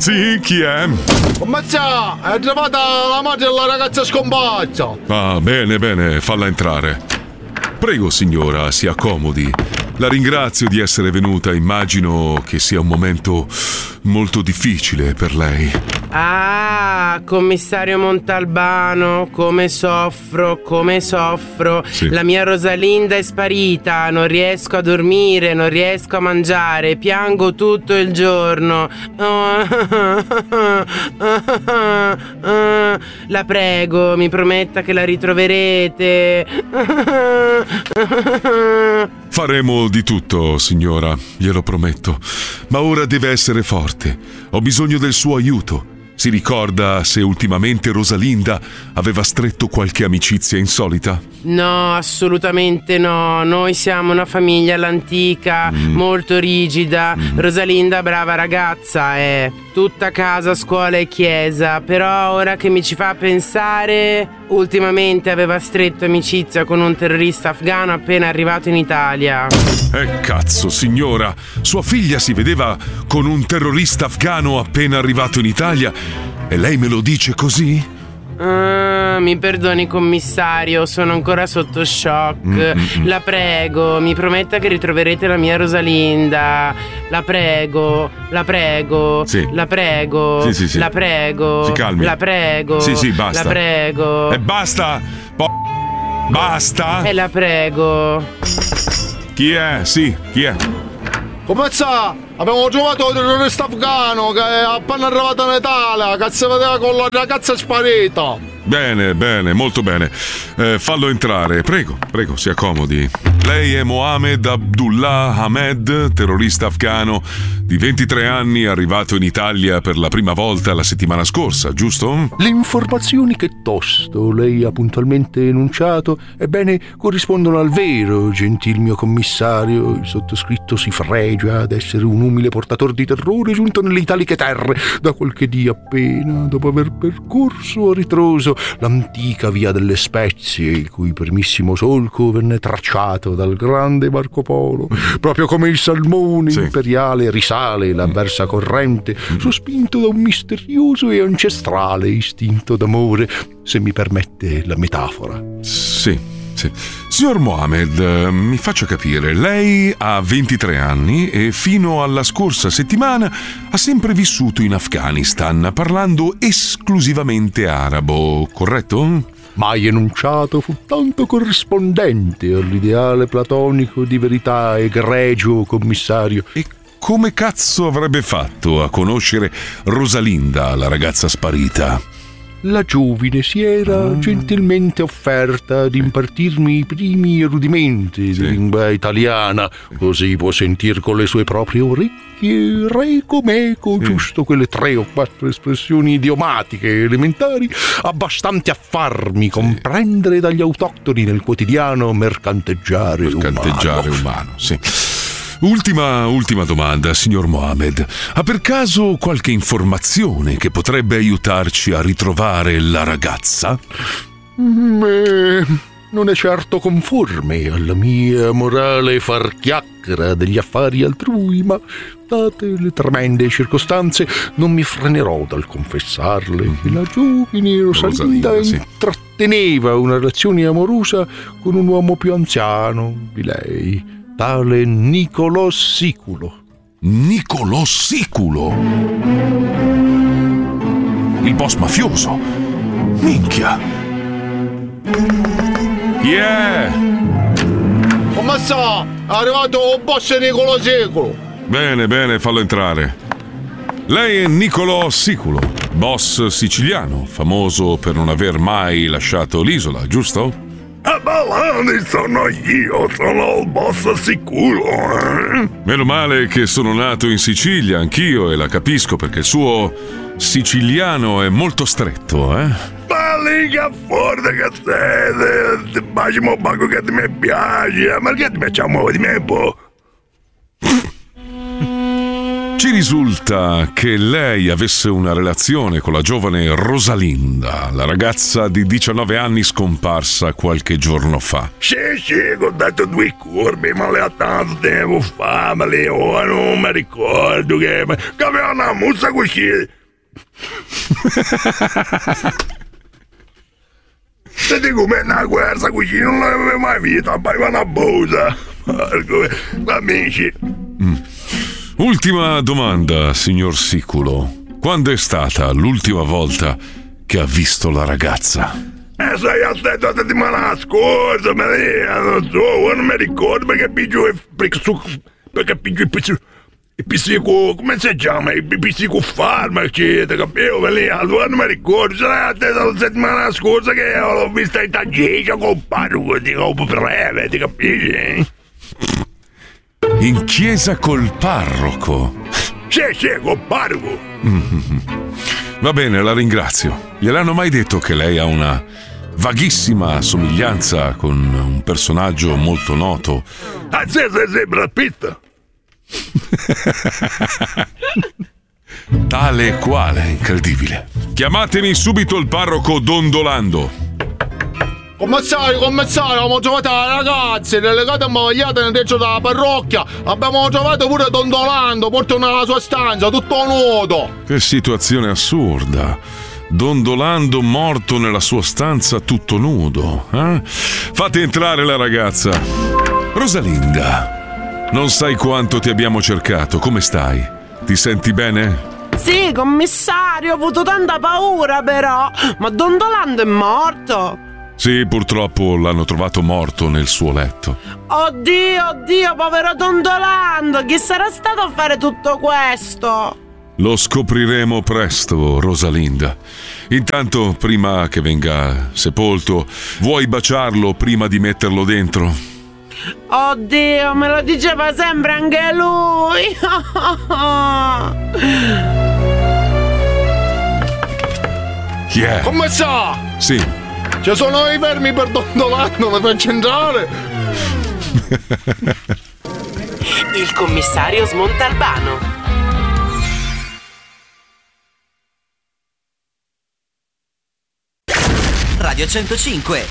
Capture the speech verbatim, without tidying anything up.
Sì, chi è? Come sta? È trovata la madre della ragazza scomparsa. Ah, bene, bene, falla entrare. Prego, signora, si accomodi. La ringrazio di essere venuta. Immagino che sia un momento molto difficile per lei. Ah, commissario Montalbano, come soffro, come soffro. Sì. La mia Rosalinda è sparita, non riesco a dormire, non riesco a mangiare, piango tutto il giorno. Oh. La prego, mi prometta che la ritroverete. Faremo di tutto, signora, glielo prometto. Ma ora deve essere forte. Ho bisogno del suo aiuto. Si ricorda se ultimamente Rosalinda aveva stretto qualche amicizia insolita? No, assolutamente no. Noi siamo una famiglia all'antica, mm. molto rigida. Mm. Rosalinda, brava ragazza, è tutta casa, scuola e chiesa. Però ora che mi ci fa pensare, ultimamente aveva stretto amicizia con un terrorista afghano appena arrivato in Italia. Eh cazzo, signora, sua figlia si vedeva con un terrorista afghano appena arrivato in Italia e lei me lo dice così? Ah, mi perdoni commissario, sono ancora sotto shock. Mm-mm. La prego, mi prometta che ritroverete la mia Rosalinda. La prego, la prego, sì. la prego, sì, sì, sì. la prego. Si calmi. La prego. Sì, sì, basta. La prego. E basta. Po- basta. E la prego. Chi è? Sì, chi è? Come sta? Abbiamo trovato un terrorista afghano che è appena arrivato in Italia, che si vedeva con la ragazza sparita. Bene, bene, molto bene. Eh, fallo entrare, prego, prego, si accomodi. Lei è Mohamed Abdullah Ahmed, terrorista afghano di ventitré anni, arrivato in Italia per la prima volta la settimana scorsa, giusto? Le informazioni che tosto lei ha puntualmente enunciato, ebbene, corrispondono al vero, gentil mio commissario. Il sottoscritto si fregia d'essere un umile portatore di terrore giunto nelle italiche terre da qualche dì appena, dopo aver percorso a ritroso l'antica via delle spezie, il cui primissimo solco venne tracciato dal grande Marco Polo, proprio come il salmone sì. imperiale risale l'avversa corrente, sospinto da un misterioso e ancestrale istinto d'amore, se mi permette la metafora. Sì. Sì. Signor Mohamed, mi faccia capire, lei ha ventitré anni e fino alla scorsa settimana ha sempre vissuto in Afghanistan, parlando esclusivamente arabo, corretto? Mai enunciato fu tanto corrispondente all'ideale platonico di verità egregio, commissario. E come cazzo avrebbe fatto a conoscere Rosalinda, la ragazza sparita? La giovine si era mm. gentilmente offerta ad impartirmi i primi rudimenti sì. di lingua italiana, così può sentir con le sue proprie orecchie reco meco sì. giusto quelle tre o quattro espressioni idiomatiche elementari abbastanti a farmi sì. comprendere dagli autoctoni nel quotidiano mercanteggiare, mercanteggiare umano. umano sì. Ultima, ultima domanda, signor Mohamed. Ha per caso qualche informazione che potrebbe aiutarci a ritrovare la ragazza? Beh, non è certo conforme alla mia morale far chiacchiera degli affari altrui, ma date le tremende circostanze non mi frenerò dal confessarle mm-hmm. che la giovine Rosalinda, Rosalinda sì. intratteneva una relazione amorosa con un uomo più anziano di lei, tale Nicolò Siculo. Nicolò Siculo? Il boss mafioso? Minchia! Chi è? Come sta? È arrivato un boss Nicolò Siculo. Bene, bene, fallo entrare. Lei è Nicolò Siculo, boss siciliano, famoso per non aver mai lasciato l'isola, giusto? A Balani sono io, sono il boss sicuro. Eh? Meno male che sono nato in Sicilia, anch'io, e la capisco perché il suo siciliano è molto stretto, eh? Ma lì che forte che sei, baciamo poco che ti mi piace, ma che ti facciamo di me, po'? Ci risulta che lei avesse una relazione con la giovane Rosalinda, la ragazza di diciannove anni scomparsa qualche giorno fa. Sì, sì, ho dato due curve, ma le ha tanto tempo fa, ma le ora non mi ricordo che... che aveva una muzza così. Se dico me una guerra così non l'avevo mai vista, pareva una bosa. Amici. Mm. Ultima domanda, signor Siculo. Quando è stata l'ultima volta che ha visto la ragazza? Eh, sei attento la settimana scorsa, ma lì, non so, non mi ricordo perché piglio il perché piglio il pizzico, il pizzico, come si chiama? Il pizzico farmaci, capito? Ma lì, allora non mi ricordo, sei attento la settimana scorsa che l'ho vista in tangente con il parroco, dico, breve, ti capisci? In chiesa col parroco? Sì, sì, col parroco. Mm-hmm. Va bene, la ringrazio. Gliel'hanno mai detto che lei ha una vaghissima somiglianza con un personaggio molto noto? Ah, sì, sì, sì, Brad Pitt. Tale e quale, incredibile. Chiamatemi subito il parroco Dondolando. Commissario, commissario, abbiamo trovato la ragazza, relegata imbavagliata dentro dalla parrocchia. Abbiamo trovato pure Dondolando, porta nella sua stanza, tutto nudo. Che situazione assurda. Dondolando morto nella sua stanza tutto nudo. Eh? Fate entrare la ragazza. Rosalinda, non sai quanto ti abbiamo cercato, come stai? Ti senti bene? Sì, commissario, ho avuto tanta paura però. Ma Dondolando è morto. Sì, purtroppo l'hanno trovato morto nel suo letto. Oddio, oddio, povero Dondolando, chi sarà stato a fare tutto questo? Lo scopriremo presto, Rosalinda. Intanto, prima che venga sepolto, vuoi baciarlo prima di metterlo dentro? Oddio, me lo diceva sempre anche lui. Chi è? Come sa? Sì. Ci sono i vermi per Dondolando, mi faccio entrare. Il commissario Smontalbano. Radio centocinque,